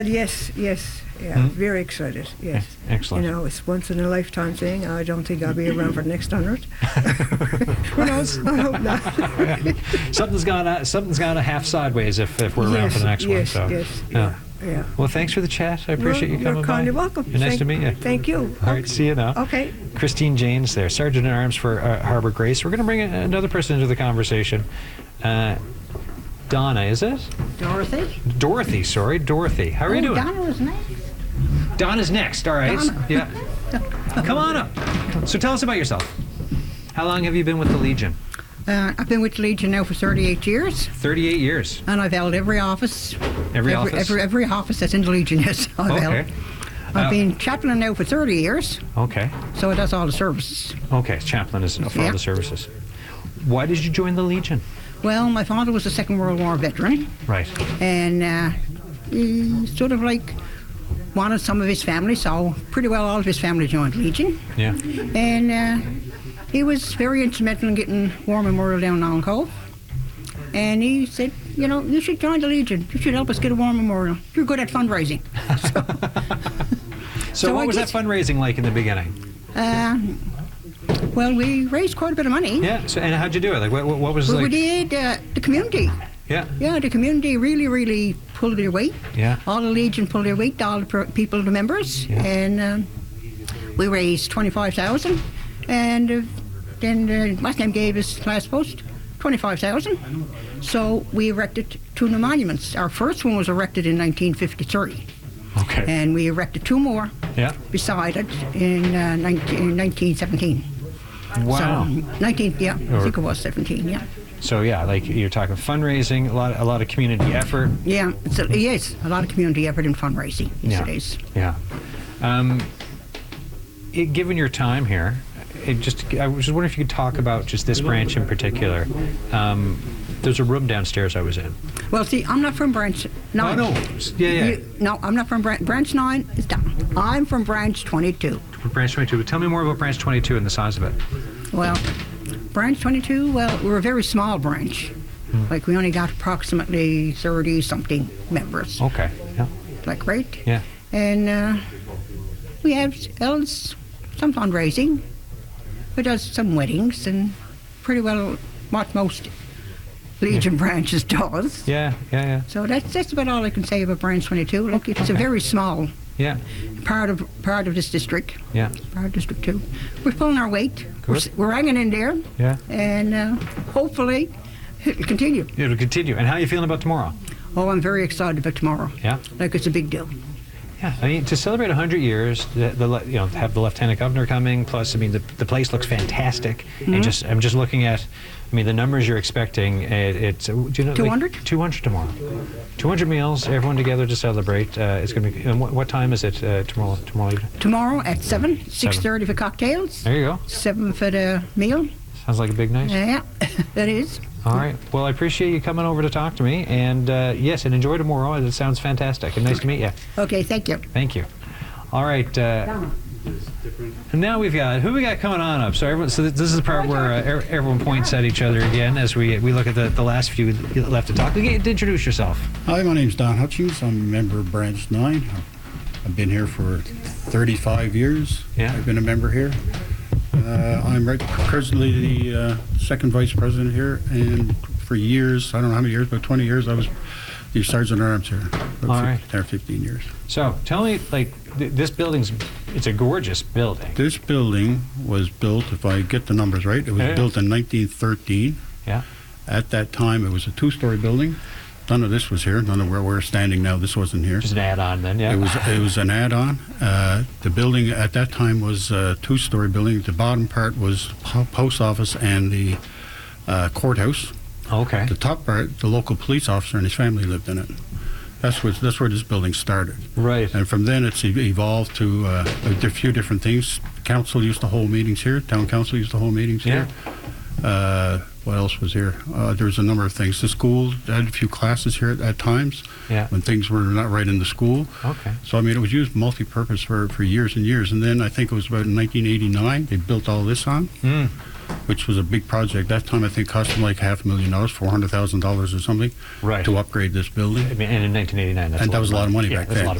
Yes, yes, yeah, very excited, yes. Excellent. You know, it's once in a lifetime thing. I don't think I'll be around for the next 100. Who knows? I hope not. Something's gone half sideways if we're around for the next one. So. Yes, yeah. Yeah. Well, thanks for the chat. I appreciate you coming You're by. kindly welcome. Nice to meet you. Thank you. All right, see you now. Okay. Christine Janes there, Sergeant at Arms for Harbour Grace. We're going to bring another person into the conversation. Donna, is it? Dorothy. Dorothy, sorry. Dorothy. How are you doing? Donna was next. Donna's next, all right. Donna. Yeah. Come on up. So tell us about yourself. How long have you been with the Legion? I've been with the Legion now for 38 years. 38 years. And I've held every office. Every office? Every office that's in the Legion, yes, I've held. I've been chaplain now for 30 years. Okay. So that's all the services. Okay, chaplain is for all the services. Why did you join the Legion? Well, my father was a Second World War veteran. Right. And he sort of like wanted some of his family, so pretty well all of his family joined Legion. Yeah. And he was very instrumental in getting War Memorial down Long Cove. And he said, you know, you should join the Legion. You should help us get a War Memorial. You're good at fundraising. So what was that fundraising like in the beginning? Well, we raised quite a bit of money. Yeah. So, and how'd you do it? Like, what was well, like? We did the community. Yeah. Yeah, the community really pulled their weight. Yeah. All the Legion pulled their weight, all the people, the members. Yeah. And we raised 25,000. And then the last name gave us last post 25,000. So we erected 2 new monuments. Our first one was erected in 1953. Okay. And we erected 2 more beside it in 1917. Wow. So, I think it was 17, yeah. So yeah, like you're talking fundraising, a lot of community effort. Yeah, yes, a lot of community effort in fundraising. Yes, it is. Yeah. Given your time here, I was just wondering if you could talk about just this branch in particular. There's a room downstairs I was in. Well, see, I'm not from branch 9. Oh, no. Yeah. No, I'm not from branch 9. Is down. I'm from branch 22. Branch 22. Tell me more about branch 22 and the size of it. Well, branch 22, we're a very small branch. Like, we only got approximately 30-something members. Okay, yeah. Like, right? Yeah. And we have some fundraising. We does some weddings and pretty well what most Legion branches does. Yeah. So that's about all I can say about branch 22. Look, it's a very small part of this district. Yeah. Part of District 2. We're pulling our weight. Good. We're hanging in there. Yeah. And hopefully it'll continue. It'll continue. And how are you feeling about tomorrow? Oh, I'm very excited about tomorrow. Yeah. Like it's a big deal. Yeah, I mean, to celebrate 100 years, have the Lieutenant Governor coming, plus, I mean, the place looks fantastic. And I'm just looking at, I mean, the numbers you're expecting, it's, do you know, 200? Like 200 tomorrow. 200 meals, everyone together to celebrate. It's going to be, and what time is it tomorrow evening? Tomorrow at 7, 6:30 for cocktails. There you go. 7 for the meal. Sounds like a big night. Yeah, that is. All right. Well, I appreciate you coming over to talk to me. And yes, and enjoy tomorrow. It sounds fantastic. And nice to meet you. Okay, thank you. Thank you. All right. And now who we got coming on up? So this is the part where everyone points at each other again as we look at the last few left to talk. Introduce yourself. Hi, my name's Don Hutchings. I'm a member of Branch 9. I've been here for 35 years. Yeah. I've been a member here. I'm presently the second vice president here, and for years, I don't know how many years, but 20 years, I was the sergeant at arms here. All right. 15 years. So tell me, like, this it's a gorgeous building. This building was built, if I get the numbers right, it was built in 1913. Yeah. At that time, it was a 2-story building. None of this was here. None of where we're standing now. This wasn't here. Just an add-on then, yeah. It was an add-on. The building at that time was a 2-story building. The bottom part was post office and the courthouse. Okay. The top part, the local police officer and his family lived in it. That's where this building started. Right. And from then it's evolved to a few different things. Council used to hold meetings here. Town council used to hold meetings here. What else was here? There was a number of things. The school had a few classes here at times Yeah. when things were not right in the school. Okay. So, I mean, it was used multi-purpose for years and years. And then I think it was about in 1989 they built all this on, which was a big project. That time I think it cost them like $500,000, $400,000 or something Right. to upgrade this building. I mean, and in 1989, that's And that was a lot of money Yeah, back that's a then. lot of